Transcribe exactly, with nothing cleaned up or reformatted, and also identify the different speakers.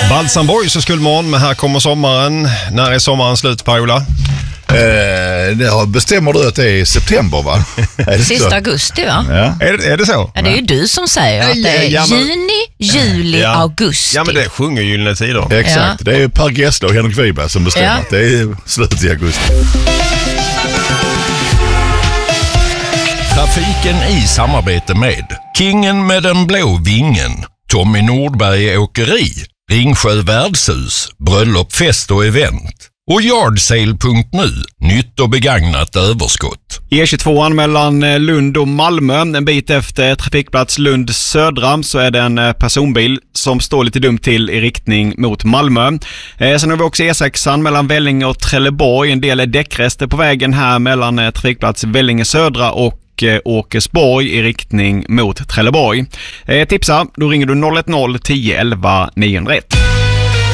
Speaker 1: Balsam Boys och Skuldmorgon, men här kommer sommaren. När är sommaren slut, Paola?
Speaker 2: Eh, det bestämmer du att det är i september, va? Är det
Speaker 3: Sista
Speaker 2: så?
Speaker 3: augusti, va?
Speaker 2: Ja.
Speaker 1: Är det, är det så?
Speaker 3: Ja, det är ju du som säger att det är
Speaker 1: Ja, men-
Speaker 3: juni, juli,
Speaker 1: Ja.
Speaker 3: augusti.
Speaker 1: Ja, men det sjunger Gyllene Tider.
Speaker 2: Exakt, det är ju Per Gessle och Henrik Wiberg som bestämmer
Speaker 3: Ja.
Speaker 2: att det är slut i augusti.
Speaker 4: Trafiken i samarbete med Kingen med den blå vingen, Tommy Nordberg Åkeri, Ringsjö Värdshus, Bröllop, fest och event och Yardsale punkt nu, nytt och begagnat överskott.
Speaker 5: E tjugotvå mellan Lund och Malmö, en bit efter trafikplats Lund södra, så är det en personbil som står lite dumt till i riktning mot Malmö. Eh, sen har vi också E sex mellan Vellinge och Trelleborg, en del är däckrester på vägen här mellan eh, trafikplats Vellinge södra och Åkersborg i riktning mot Trelleborg. Eh, tipsa, då ringer du noll ett noll tio elva niohundraett.